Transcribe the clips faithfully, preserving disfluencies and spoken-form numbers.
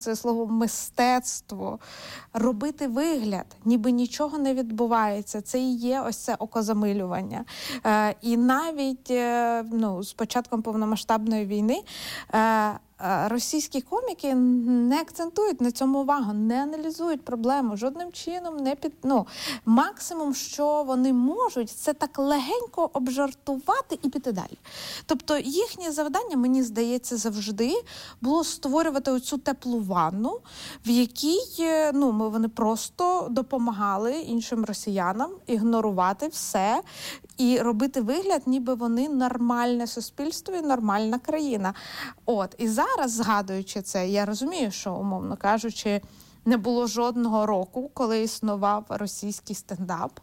це слово мистецтво, робити вигляд, ніби нічого не відбувається. Це і є ось це окозамилювання. Е, і навіть е, ну, з початком повномасштабної війни е, російські коміки не акцентують на цьому увагу, не аналізують проблему, жодним чином не під... Ну, максимум, що вони можуть, це так легенько обжартувати і піти далі. Тобто їхнє завдання, мені здається, завжди було створювати оцю теплу ванну, в якій ну, ми, вони просто допомагали іншим росіянам ігнорувати все і робити вигляд, ніби вони нормальне суспільство і нормальна країна. От, і зараз, згадуючи це, я розумію, що, умовно кажучи, не було жодного року, коли існував російський стендап,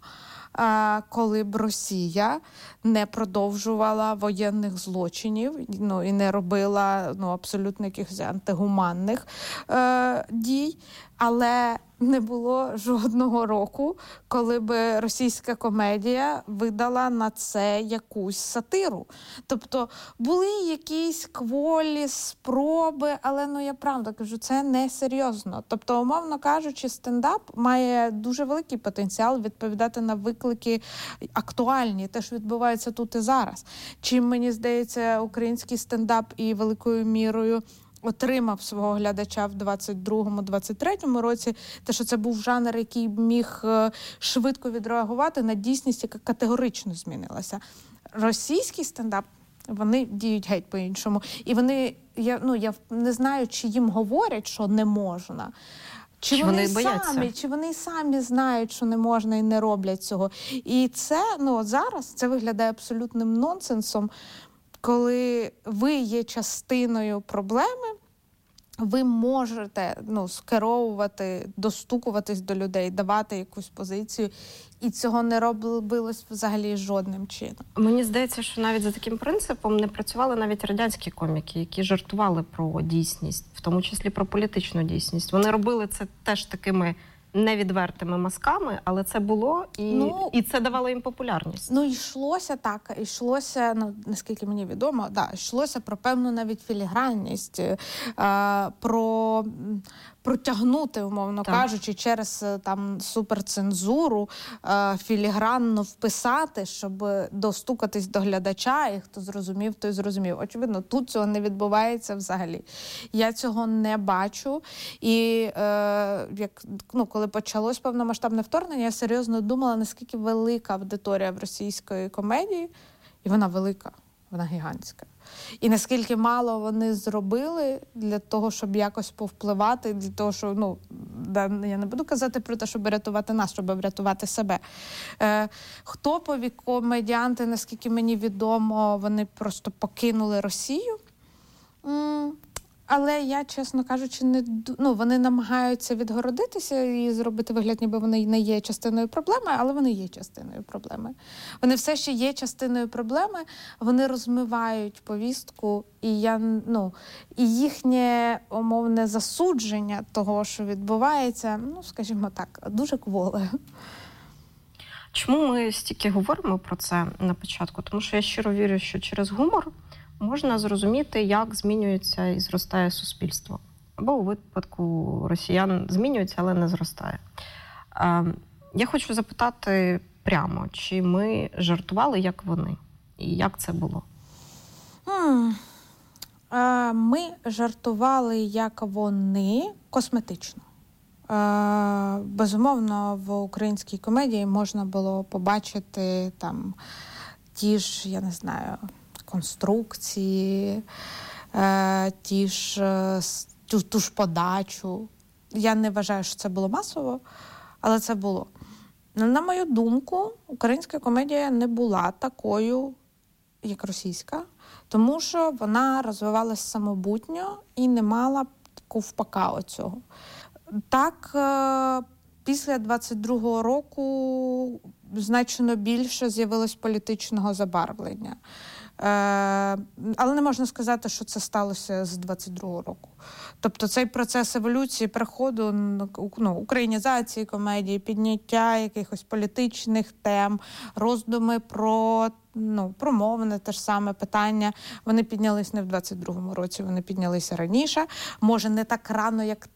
коли б Росія не продовжувала воєнних злочинів, ну, і не робила ну, абсолютно якихось антигуманних е, дій. Але не було жодного року, коли б російська комедія видала на це якусь сатиру. Тобто були якісь кволі спроби, але, ну, я правда кажу, це не серйозно. Тобто, умовно кажучи, стендап має дуже великий потенціал відповідати на виклики актуальні, те, що відбувається тут і зараз. Чим, мені здається, український стендап і великою мірою отримав свого глядача в двадцять другому - двадцять третьому році, те, що це був жанр, який міг швидко відреагувати на дійсність, яка категорично змінилася. Російський стендап, вони діють геть по-іншому. І вони, я, ну, я не знаю, чи їм говорять, що не можна, Чи, чи вони, вони самі, чи вони самі знають, що не можна і не роблять цього. І це, ну, зараз це виглядає абсолютним нонсенсом, коли ви є частиною проблеми, ви можете ну, скеровувати, достукуватись до людей, давати якусь позицію, і цього не робилось взагалі жодним чином. Мені здається, що навіть за таким принципом не працювали навіть радянські коміки, які жартували про дійсність, в тому числі про політичну дійсність. Вони робили це теж такими невідвертими мазками, але це було, і, ну, і це давало їм популярність. Ну, йшлося так, йшлося, ну, наскільки мені відомо, да, йшлося про певну навіть філігранність, е, про протягнути, умовно так. кажучи, через там суперцензуру, е, філігранно вписати, щоб достукатись до глядача, і хто зрозумів, той зрозумів. Очевидно, тут цього не відбувається взагалі. Я цього не бачу. І е, як, ну, коли почалось повномасштабне вторгнення, я серйозно думала, наскільки велика аудиторія в російської комедії, і вона велика, вона гігантська. І наскільки мало вони зробили для того, щоб якось повпливати, для того, що, ну, я не буду казати про те, щоб рятувати нас, щоб врятувати себе. Е, хтопові комедіанти, наскільки мені відомо, вони просто покинули Росію. М- Але я, чесно кажучи, не ну, вони намагаються відгородитися і зробити вигляд, ніби вони не є частиною проблеми, але вони є частиною проблеми. Вони все ще є частиною проблеми, вони розмивають повістку, і я, ну, і їхнє умовне засудження того, що відбувається, ну, скажімо так, дуже кволе. Чому ми стільки говоримо про це на початку? Тому що я щиро вірю, що через гумор можна зрозуміти, як змінюється і зростає суспільство. Або у випадку росіян змінюється, але не зростає. Я хочу запитати прямо, чи ми жартували, як вони? І як це було? Ми жартували, як вони, косметично. Безумовно, в українській комедії можна було побачити там ті ж, я не знаю, конструкції, е, ті ж, ту, ту ж подачу. Я не вважаю, що це було масово, але це було. На мою думку, українська комедія не була такою, як російська, тому що вона розвивалась самобутньо і не мала ковпака оцього. Так, е, після двадцять другого року значно більше з'явилось політичного забарвлення. Е, але не можна сказати, що це сталося з двадцять другого року. Тобто цей процес еволюції, переходу, ну, українізації комедії, підняття якихось політичних тем, роздуми про, ну, про мовне те ж саме питання, вони піднялись не в двадцять другому році, вони піднялися раніше. Може, не так рано, як